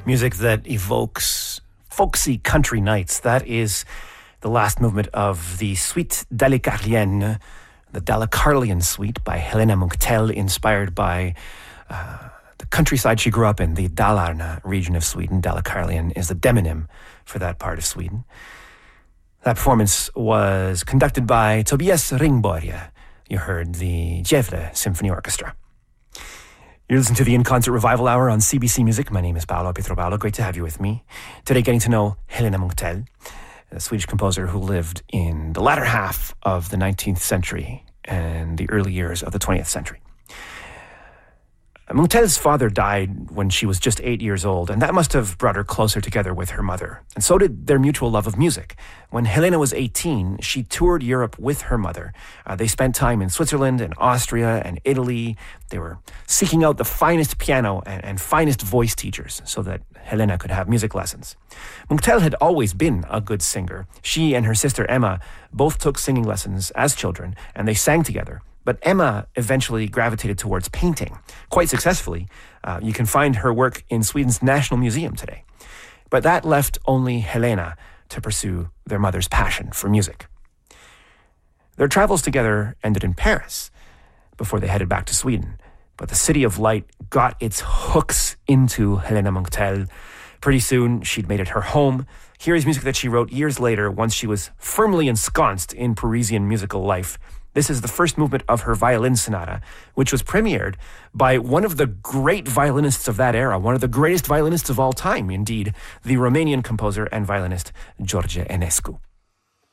Music that evokes folksy country nights. That is the last movement of the Suite Dalecarlienne, the Dalecarlian Suite by Helena Munkhtel, inspired by the countryside she grew up in, the Dalarna region of Sweden. Dalecarlian is the demonym for that part of Sweden. That performance was conducted by Tobias Ringborg. You heard the Gävle Symphony Orchestra. You're listening to the In Concert Revival Hour on CBC Music. My name is Paolo Pietropaolo. Great to have you with me. Today, getting to know Helena Munkhtel, a Swedish composer who lived in the latter half of the 19th century and the early years of the 20th century. Munkhtel's father died when she was just 8 years old, and that must have brought her closer together with her mother. And so did their mutual love of music. When Helena was 18, she toured Europe with her mother. They spent time in Switzerland and Austria and Italy. They were seeking out the finest piano and finest voice teachers so that Helena could have music lessons. Munkhtel had always been a good singer. She and her sister Emma both took singing lessons as children, and they sang together. But Emma eventually gravitated towards painting, quite successfully. You can find her work in Sweden's National Museum today. But that left only Helena to pursue their mother's passion for music. Their travels together ended in Paris before they headed back to Sweden. But the City of Light got its hooks into Helena Munkhtel. Pretty soon, she'd made it her home. Here is music that she wrote years later, once she was firmly ensconced in Parisian musical life. This is the first movement of her violin sonata, which was premiered by one of the great violinists of that era, one of the greatest violinists of all time, indeed, the Romanian composer and violinist George Enescu.